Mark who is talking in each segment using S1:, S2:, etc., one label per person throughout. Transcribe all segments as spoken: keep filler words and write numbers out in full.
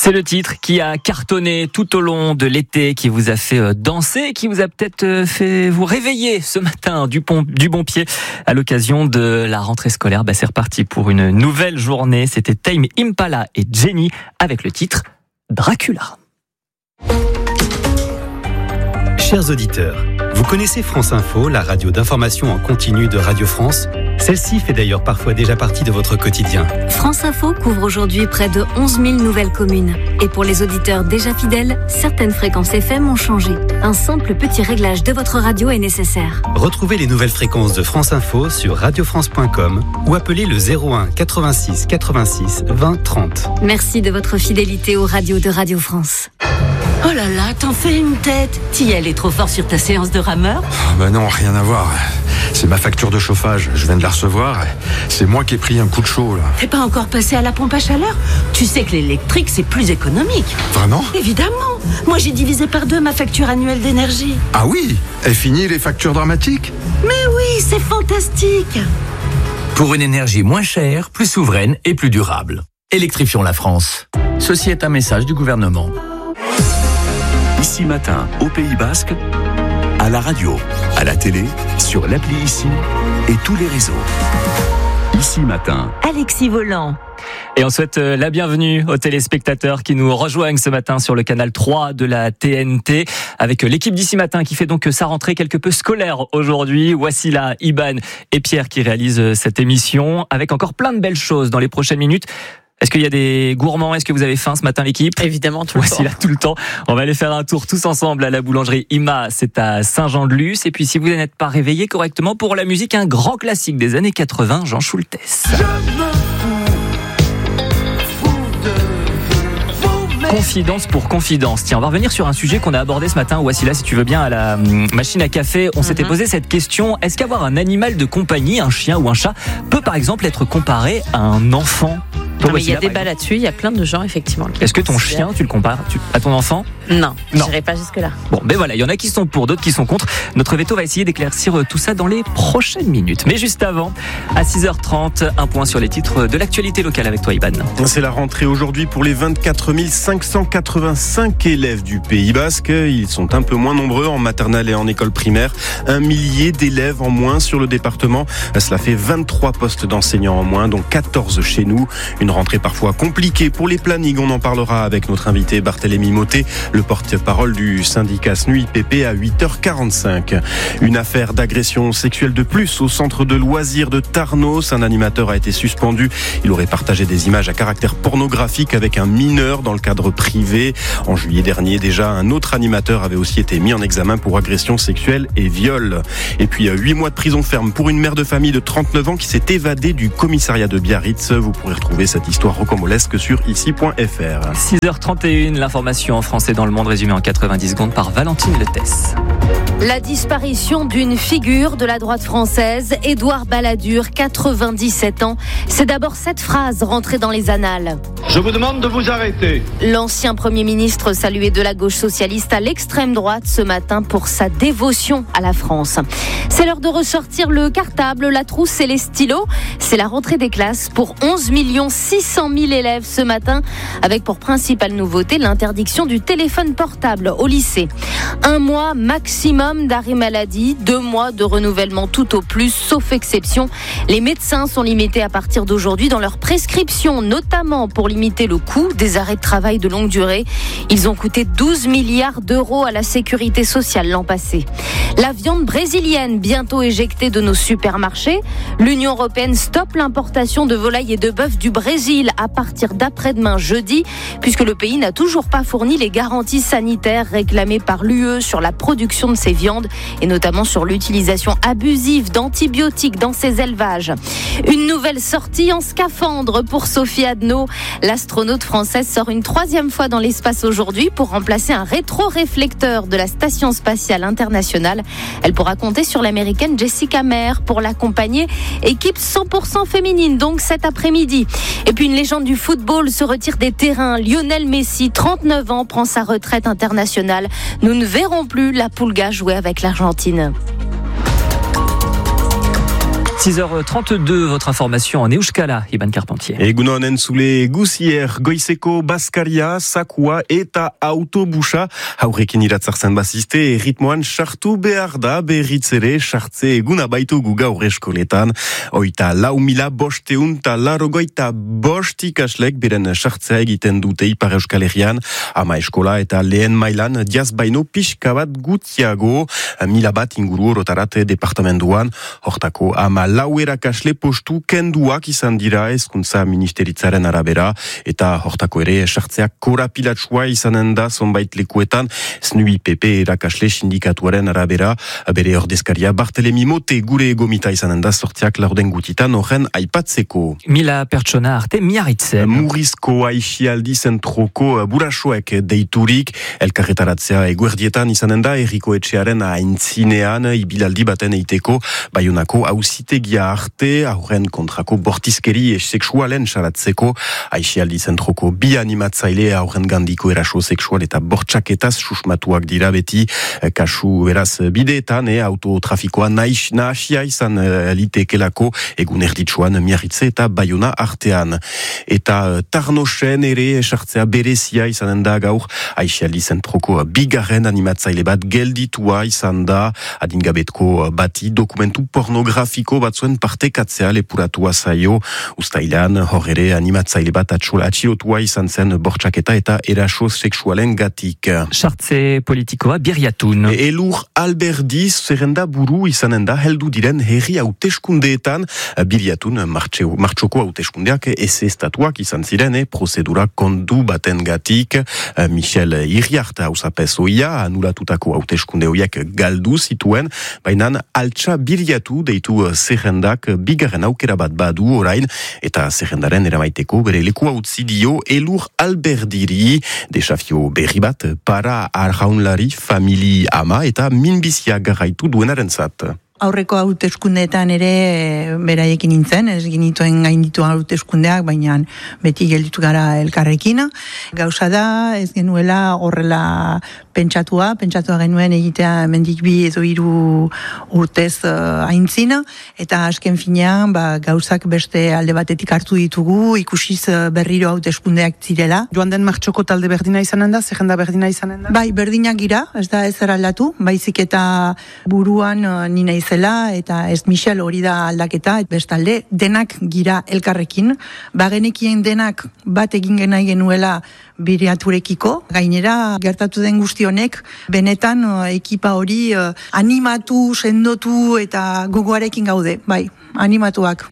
S1: C'est le titre qui a cartonné tout au long de l'été, qui vous a fait danser, qui vous a peut-être fait vous réveiller ce matin du bon, du bon pied à l'occasion de la rentrée scolaire. Bah, c'est reparti pour une nouvelle journée. C'était Tame Impala et Jenny avec le titre Dracula.
S2: Chers auditeurs, vous connaissez France Info, la radio d'information en continu de Radio France ? Celle-ci fait d'ailleurs parfois déjà partie de votre quotidien.
S3: France Info couvre aujourd'hui près de onze mille nouvelles communes. Et pour les auditeurs déjà fidèles, certaines fréquences F M ont changé. Un simple petit réglage de votre radio est nécessaire.
S2: Retrouvez les nouvelles fréquences de France Info sur radio france point com ou appelez le zéro un quatre-vingt-six quatre-vingt-six vingt trente.
S3: Merci de votre fidélité aux radios de Radio France.
S4: Oh là là, t'en fais une tête. Tiel est trop fort sur ta séance de rameur.
S5: Oh bah non, rien à voir. C'est ma facture de chauffage, je viens de la recevoir. C'est moi qui ai pris un coup de chaud là.
S4: T'es pas encore passé à la pompe à chaleur? Tu sais que l'électrique c'est plus économique.
S5: Vraiment?
S4: Évidemment. Moi j'ai divisé par deux ma facture annuelle d'énergie.
S5: Ah oui? Et fini les factures dramatiques?
S4: Mais oui, c'est fantastique.
S6: Pour une énergie moins chère, plus souveraine et plus durable. Électrifions la France. Ceci est un message du gouvernement.
S7: Ici Matin, au Pays Basque, à la radio, à la télé, sur l'appli Ici et tous les réseaux. Ici Matin.
S4: Alexis Volant.
S1: Et on souhaite la bienvenue aux téléspectateurs qui nous rejoignent ce matin sur le canal trois de la T N T avec l'équipe d'Ici Matin qui fait donc sa rentrée quelque peu scolaire aujourd'hui. Wassila, Iban et Pierre qui réalisent cette émission avec encore plein de belles choses dans les prochaines minutes. Est-ce qu'il y a des gourmands? Est-ce que vous avez faim ce matin, l'équipe?
S8: Évidemment, tout le
S1: Voici
S8: temps.
S1: là tout le temps. On va aller faire un tour tous ensemble à la boulangerie Ima. C'est à Saint-Jean-de-Luz. Et puis, si vous n'êtes pas réveillé correctement pour la musique, un grand classique des années quatre-vingts, Jean Schultes. Confidence pour confidence. Tiens, on va revenir sur un sujet qu'on a abordé ce matin. Wassila, si tu veux bien, à la machine à café, on mm-hmm. s'était posé cette question. Est-ce qu'avoir un animal de compagnie, un chien ou un chat, peut par exemple être comparé à un enfant?
S8: Toi, non, mais il y a débat là-dessus, il y a plein de gens effectivement.
S1: Est-ce que ton chien, tu le compares à ton enfant?
S8: Non, je
S1: non.
S8: n'irai pas jusque-là.
S1: Bon, ben voilà, il y en a qui sont pour, d'autres qui sont contre. Notre veto va essayer d'éclaircir tout ça dans les prochaines minutes. Mais juste avant, à six heures trente, un point sur les titres de l'actualité locale avec toi, Iban.
S9: C'est la rentrée aujourd'hui pour les vingt-quatre mille cinq cent quatre-vingt-cinq élèves du Pays Basque. Ils sont un peu moins nombreux en maternelle et en école primaire. Un millier d'élèves en moins sur le département. Cela fait vingt-trois postes d'enseignants en moins, dont quatorze chez nous. Une rentrée parfois compliquée pour les plannings. On en parlera avec notre invité Barthélémy Mottet, le porte-parole du syndicat S N U I P P à huit heures quarante-cinq. Une affaire d'agression sexuelle de plus au centre de loisirs de Tarnos. Un animateur a été suspendu. Il aurait partagé des images à caractère pornographique avec un mineur dans le cadre privé. En juillet dernier, déjà, un autre animateur avait aussi été mis en examen pour agression sexuelle et viol. Et puis, huit mois de prison ferme pour une mère de famille de trente-neuf ans qui s'est évadée du commissariat de Biarritz. Vous pourrez retrouver cette histoire rocambolesque sur ici point f r.
S1: six heures trente et une, l'information en français dans le monde résumée en quatre-vingt-dix secondes par Valentine Lettès.
S3: La disparition d'une figure de la droite française, Édouard Balladur, quatre-vingt-dix-sept ans. C'est d'abord cette phrase rentrée dans les annales.
S10: Je vous demande de vous arrêter.
S3: L'ancien Premier ministre salué de la gauche socialiste à l'extrême droite ce matin pour sa dévotion à la France. C'est l'heure de ressortir le cartable, la trousse et les stylos. C'est la rentrée des classes pour onze millions six cent mille élèves ce matin, avec pour principale nouveauté l'interdiction du téléphone portable au lycée. Un mois maximum d'arrêt maladie, deux mois de renouvellement tout au plus, sauf exception. Les médecins sont limités à partir d'aujourd'hui dans leurs prescriptions, notamment pour limiter le coût des arrêts de travail de longue durée. Ils ont coûté douze milliards d'euros à la sécurité sociale l'an passé. La viande brésilienne bientôt éjectée de nos supermarchés. L'Union européenne stoppe l'importation de volailles et de bœuf du Brésil à partir d'après-demain jeudi, puisque le pays n'a toujours pas fourni les garanties sanitaires réclamées par l'U E sur la production de ces viandes et notamment sur l'utilisation abusive d'antibiotiques dans ces élevages. Une nouvelle sortie en scaphandre pour Sophie Adno. L'astronaute française sort une troisième fois dans l'espace aujourd'hui pour remplacer un rétroréflecteur de la Station spatiale internationale. Elle pourra compter sur l'américaine Jessica Meir pour l'accompagner. Équipe cent pour cent féminine donc cet après-midi. Et puis une légende du football se retire des terrains. Lionel Messi, trente-neuf ans, prend sa retraite internationale. Nous ne verrons plus la Pulga jouer avec l'Argentine.
S1: six heures trente-deux, votre information en euskara, Iban Carpentier.
S9: Egunon entzule guzier, goizeko Baskaria, sakua eta autobusa. Haurekin iratzartzen bazizte, ritmoan sartu behar da, berriz ere, sartze eguna baitugu gaur eskoletan. Oita lau mila bosteun ta larogoita bost ikaslek beren sartzea egiten dute Ipar Euskal Herrian. Ama eskola eta lehen mailan diaz baino pixka bat gutiago, mila bat inguru orotarat departamentuan. Hortako ama lau erakasle postu kenduak izan dira hezkuntza ministeritzaren arabera, eta hortako ere sartzeak korapilatsua izanen da zonbait lekuetan, S N U I P P erakasle sindikatuaren arabera, bere ordezkaria Bartelemi Mote gure egomita izanen da sortziak laurden gutitan horren aipatzeko.
S1: Mila pertsona arte miarritzen.
S9: Murrizko aixialdi zentroko burasoek deiturik, elkarretaratzea eguerdietan izanen da, Erriko Etxearen aintzinean, ibilaldi baten eiteko, Baionako auzitegia arte, aurren kontrako bortizkeri e sexualen salatzeko, aixialdi zentroko bi animatzaile aurren gandiko eraso sexual eta bortxaketaz susmatuak dira beti, kasu beraz bideetan, e, autotrafikoa naiz nahasia izan litekelako egun erditsuan miarritze eta Baiona artean. Eta Tarnosen ere sartzea berezia izanen da gaur, aixialdi zentroko bigarren animatzaile bat gelditua izan da, adingabetko bati dokumentu pornografiko batzuen partekatzea lepuratua zaio, ustailan hor ere animatzaile bat atxilotua izan zen bortxaketa eta eraso sexualen gatik.
S1: Sartze politikoa Biriatun.
S9: Elur Alberdi zerrenda buru izanen da heldu diren herri hauteskundeetan, Biriatun martxoko hauteskundeak ez estatuak izan ziren, e, prozedura kondu baten gatik, Michel Iriart hausapez oia, anulatutako hauteskunde hoiak galdu zituen, baina altxa Biriatu deitu zerrendak bigarren aukera bat badu orain, eta zerrendaren eramaiteko bere lekua utzi dio Elur Alberdiri, desafio berri bat para arraunlari, famili ama eta minbizia garraitu duenaren zat.
S11: Aurreko hauteskundeetan ere beraiekin nintzen, ez ginituen gainditu hauteskundeak, baina beti gelditu gara elkarrekin. Gauza da, ez genuela horrela pentsatua, pentsatua genuen egitea mendik bi edo hiru urtez uh, aintzina, eta azken finean ba, gauzak beste alde batetik hartu ditugu, ikusiz uh, berriro hauteskundeak zirela.
S12: Joan den martxoko talde berdina izanen da, zerrenda berdina izanen da?
S11: Bai, berdinak gira, ez da ez aldatu, baizik eta buruan uh, nina izela, eta ez Michel hori da aldaketa, et bestalde, denak gira elkarrekin, bagenekien denak bat egin nahi genuela Biriaturekiko, gainera gertatu den guzti honek, benetan uh, ekipa hori uh, animatu, sendotu eta gogoarekin gaude, bai, animatuak.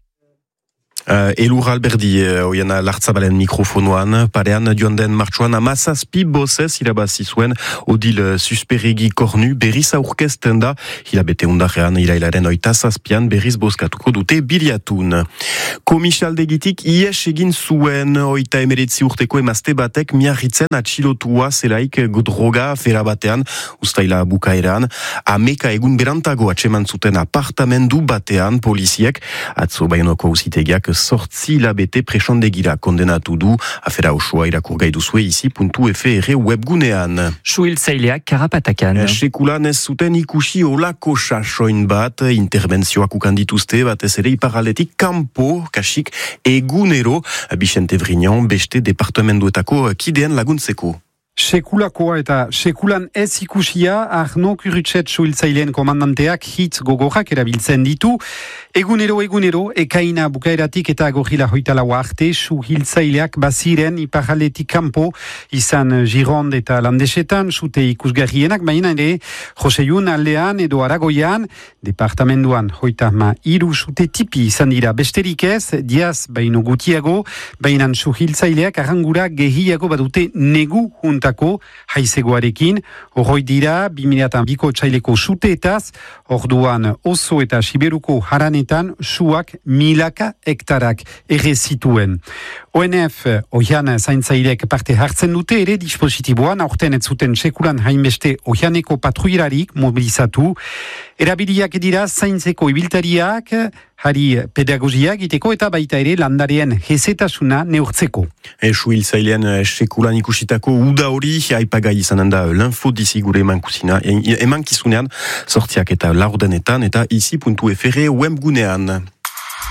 S9: Uh, Elur Alberdi, uh, oiena lartzabalen mikrofonoan, parean joan den martxuan amazazpi bozez irabazi zuen Odil Susperegi Kornu berriz aurkezten da, hilabete undarrean irailaren oita zazpian berriz bozkatuko dute Biriatun. Komisaldegitik ies egin zuen oita emeretzi urteko emazte batek miarritzen atxilotua zelaik droga afera batean, ustaila bukaeran, ameka egun berantago atseman zuten apartamendu batean poliziek, atzo Baionako auzitegiak sortzi labete presondegira kondenatu du, afera osoa irakurgai duzue ici puntu f r webgunean.
S1: Suhiltzaileak karapatakan.
S9: Sekulan ez zuten ikusi olako sasoin bat, interbentzioak ukan dituzte, batez ere iparaldetik kanpo, kasik egunero, Bixente Vrignan beste departamenduetako kideen laguntzeko.
S13: Sekulakoa eta sekulan ez ikusia Arno Kurutset suhiltzaileen komandanteak hitz gogorrak erabiltzen ditu. Egunero, egunero, ekaina bukaeratik eta gorila hoitalaua arte suhiltzaileak baziren iparaldetik kanpo, izan Gironde eta Landesetan, sute ikusgarrienak, baina ere Joseiun aldean edo Aragoian, departamenduan hoitama iru sute tipi izan dira besterik ez, diaz baino gutiago, baina suhiltzaileak arrangura gehiago badute negu juntako haizegoarekin, horroi dira, bi mila biko txaileko suteetaz, orduan oso eta siberuko haranetan suak milaka hektarak ere zituen. O N F, oian zaintzailek parte hartzen dute ere dispositiboan, aurten ez zuten sekulan hainbeste oianeko patruirarik mobilizatu, erabiliak dira zaintzeko ibiltariak, hari pedagogiak iteko eta baita ere landareen hezetasuna neurtzeko.
S9: Suhiltzailean sekulan ikusitako uda hori aipagai izanen da l'infodizi gure emankizunean, sortziak eta laurdenetan eta ici puntu f r webgunean.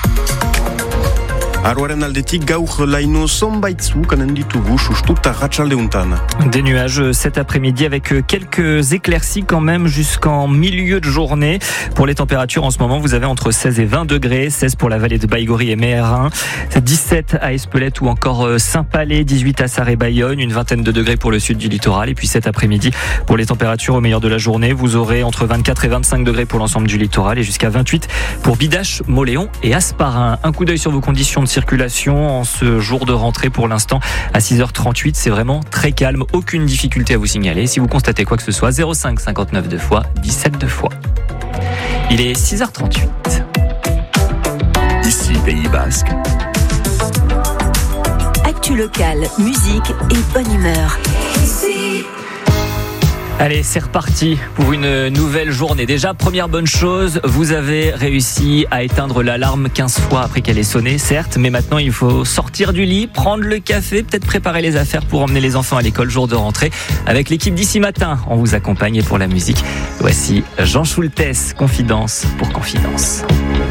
S9: Aroaren aldetik gaur laino zonbaitzu kanen ditugu sustuta ratxaldeuntan.
S1: Des nuages cet après-midi avec quelques éclaircies quand même jusqu'en milieu de journée. Pour les températures en ce moment, vous avez entre seize et vingt degrés, seize pour la vallée de Baïgori et Méhérin, dix-sept à Espelette ou encore Saint-Palais, dix-huit à Sarre-et-Bayonne, une vingtaine de degrés pour le sud du littoral. Et puis cet après-midi, pour les températures au meilleur de la journée, vous aurez entre vingt-quatre et vingt-cinq degrés pour l'ensemble du littoral et jusqu'à vingt-huit pour Bidache, Moléon et Asparin. Un coup d'œil sur vos conditions de circulation en ce jour de rentrée pour l'instant à six heures trente-huit. C'est vraiment très calme, aucune difficulté à vous signaler. Si vous constatez quoi que ce soit, zéro cinq cinquante-neuf deux fois, dix-sept deux fois. Il est six heures trente-huit.
S7: Ici Pays Basque.
S4: Actu locale, musique et bonne humeur.
S1: Allez, c'est reparti pour une nouvelle journée. Déjà, première bonne chose, vous avez réussi à éteindre l'alarme quinze fois après qu'elle ait sonné, certes, mais maintenant il faut sortir du lit, prendre le café, peut-être préparer les affaires pour emmener les enfants à l'école jour de rentrée. Avec l'équipe d'ici matin, on vous accompagne et pour la musique, voici Jean Schultes, Confidence pour Confidence.